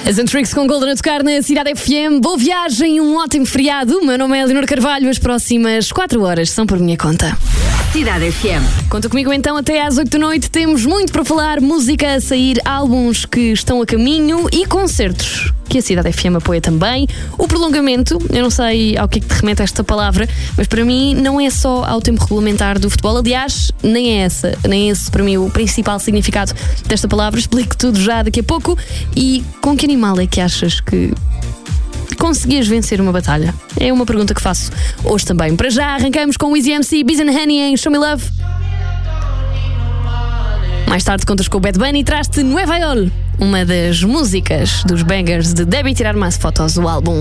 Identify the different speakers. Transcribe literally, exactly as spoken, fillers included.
Speaker 1: As Antrix com Golden a tocar na Cidade F M. Boa viagem, um ótimo feriado. O meu nome é Leonor Carvalho. As próximas quatro horas são por minha conta.
Speaker 2: Cidade F M.
Speaker 1: Conta comigo então até às oito da noite. Temos muito para falar, música a sair, álbuns que estão a caminho e concertos que a Cidade F M apoia também. O prolongamento, eu não sei ao que é que te remete esta palavra, mas para mim não é só ao tempo regulamentar do futebol. Aliás, nem é essa, nem é esse para mim o principal significado desta palavra. Explico tudo já daqui a pouco. E com que animal é que achas que conseguias vencer uma batalha? É uma pergunta que faço hoje também. Para já arrancamos com o Easy M C, Biz and Honey em Show Me Love. Mais tarde contas com o Bad Bunny e traz-te Nueva York, uma das músicas dos bangers de Debem Tirar Mais Fotos do álbum